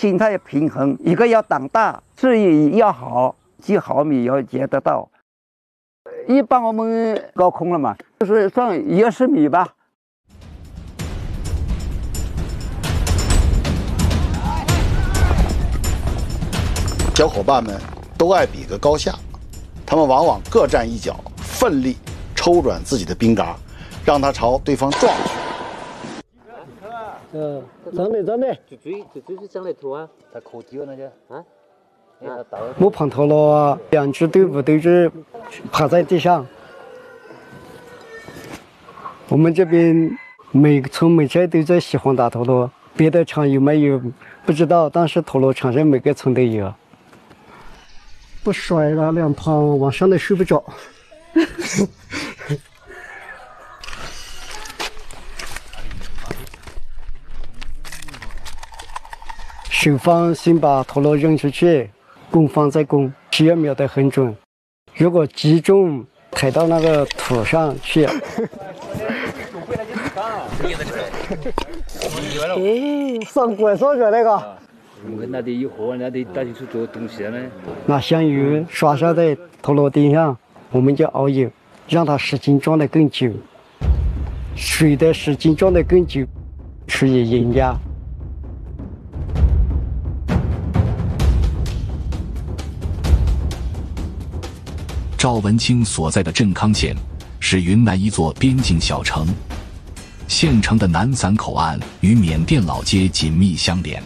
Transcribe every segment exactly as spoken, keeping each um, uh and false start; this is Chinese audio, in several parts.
心态平衡，一个要胆大，视野要好，几毫米要接得到。一般我们高空了嘛，就是算一二十米吧。 小伙伴们都爱比个高下，他们往往各站一脚，奋力抽转自己的冰嘎，让它朝对方撞去。 嗯，长的长的， 就追就追是长的头啊，他可低了那些啊。 摸胖头了，两支队伍都是趴在地上。我们这边每村每寨都在喜欢打陀螺，别的场有没有不知道，但是陀螺场上每个村都有。不甩了，两旁晚上都睡不着。守方先把陀螺扔出去，攻方再攻，只要瞄得很准。如果击中抬到那个土上去，哎，上拐上去那个。 我们那里有火，那里打进去做东西了呢。 拿香油刷刷在陀螺钉上，我们就熬油，让它时间装得更久。水的时间装得更久，除以盐压。 赵文清所在的镇康县是云南一座边境小城，县城的南散口岸与缅甸老街紧密相连。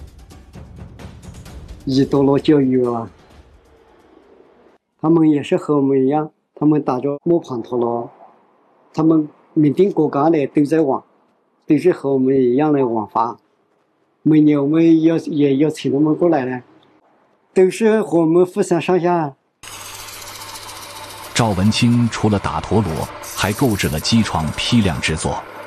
以陀螺教育啊，他们也是和我们一样，他们打着磨盘陀螺，他们缅甸国家的都在玩，都是和我们一样的玩法。每年我们要也要请他们过来呢，都是和我们互相上下。 赵文清除了打陀螺，还购置了机床批量制作。